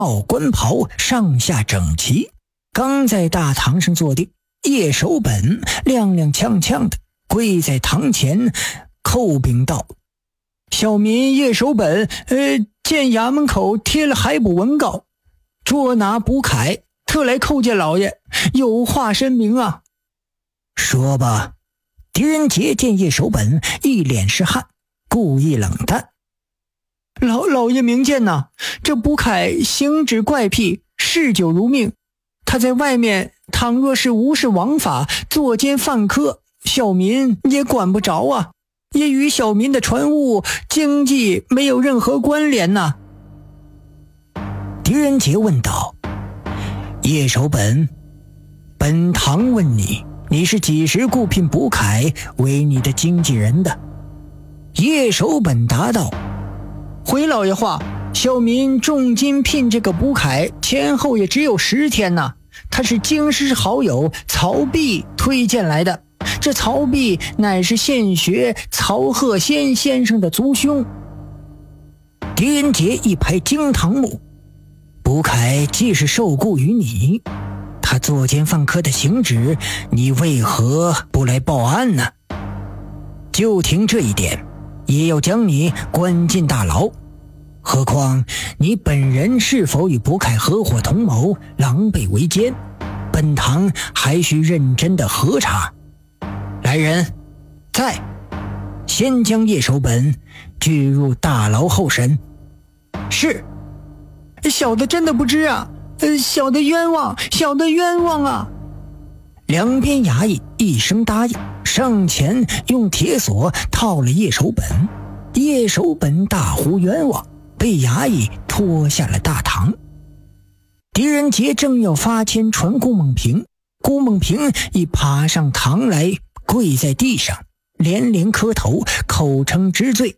官袍上下整齐，刚在大堂上坐定，叶守本踉踉跄跄的跪在堂前叩禀道：小民叶守本见衙门口贴了海捕文告，捉拿卜凯，特来叩见老爷，有话申明啊。说吧。狄仁杰见叶守本一脸是汗，故意冷淡：老爷明鉴呐，这卜凯行止怪癖，嗜酒如命，他在外面倘若是无视王法，作奸犯科，小民也管不着啊，也与小民的船务经济没有任何关联呐。狄仁杰问道：叶守本，本堂问你是几时雇聘卜凯为你的经纪人的？叶守本答道：回老爷话，小民重金聘这个卜凯，前后也只有10天呐。他是京师好友曹弼推荐来的，这曹弼乃是现学曹鹤仙先生的族兄。狄仁杰一拍惊堂木：卜凯既是受雇于你，他作奸犯科的行止，你为何不来报案呢？就凭这一点，也要将你关进大牢。何况你本人是否与卜凯合伙同谋，狼狈为奸，本堂还需认真的核查。来人，在，先将叶守本拘入大牢候审。是。小的真的不知啊，小的冤枉，小的冤枉啊！两边衙役一声答应，上前用铁锁套了叶守本。叶守本大呼冤枉，被衙役拖下了大堂。狄仁杰正要发签传顾梦平，顾梦平已爬上堂来，跪在地上，连连磕头，口称知罪。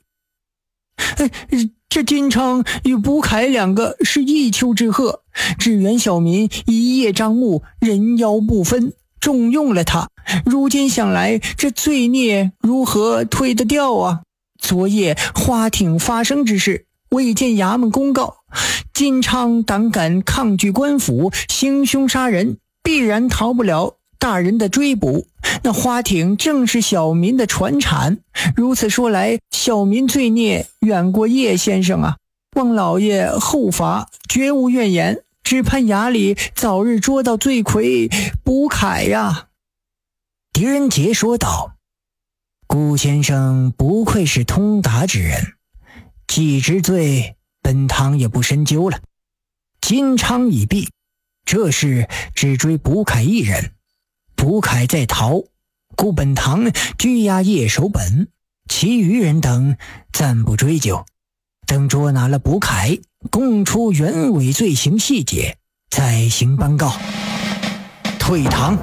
这金昌与卜凯两个是一丘之貉，只缘小民一叶障目，人妖不分，重用了他。如今想来，这罪孽如何推得掉啊？昨夜花町发生之事，未见衙门公告，金昌胆敢抗拒官府，行凶杀人，必然逃不了大人的追捕。那花町正是小民的传产，如此说来，小民罪孽远过叶先生啊！望老爷后罚，绝无怨言，只盼衙里早日捉到罪魁卜凯呀！狄仁杰说道：顾先生不愧是通达之人，既知罪，本堂也不深究了。金昌已毙，这事只追卜凯一人，卜凯在逃，故本堂拘押叶守本，其余人等暂不追究，等捉拿了卜凯，供出原委罪行细节，再行颁告。退堂。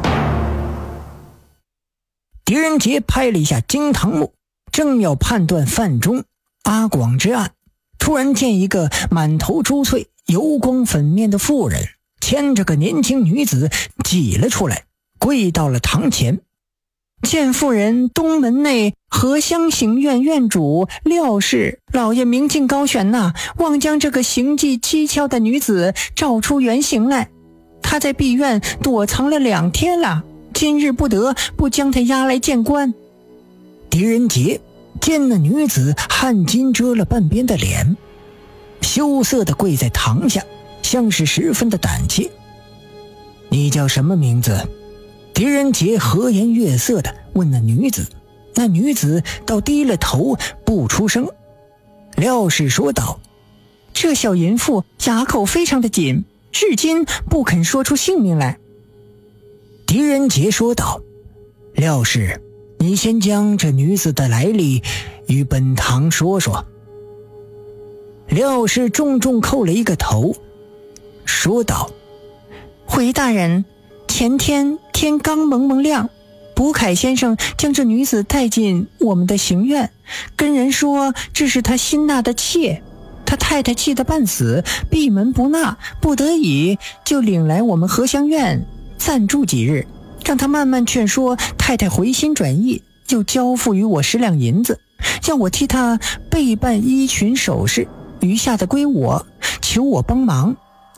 狄仁杰拍了一下惊堂木，正要判断范中、阿广之案，突然见一个满头珠翠、油光粉面的妇人牵着个年轻女子挤了出来，跪到了堂前。见妇人东门内荷香行院院主廖氏老爷明镜高悬呐，望将这个行迹蹊跷的女子照出原形来。她在闭院躲藏了2天了，今日不得不将她押来见官。狄仁杰见那女子汗巾遮了半边的脸，羞涩地跪在堂下，像是十分的胆怯。你叫什么名字？狄仁杰和颜悦色地问那女子，那女子倒低了头不出声。廖氏说道：这小淫妇哑口非常的紧，至今不肯说出姓名来。狄仁杰说道：廖氏，你先将这女子的来历与本堂说说。廖氏重重叩了一个头，说道：回大人，前天天刚蒙蒙亮，卜凯先生将这女子带进我们的行院，跟人说这是他新纳的妾，他太太气得半死，闭门不纳，不得已就领来我们荷香院暂住几日，让他慢慢劝说太太回心转意，又交付于我10两银子，要我替他备办衣裙首饰，余下的归我，求我帮忙。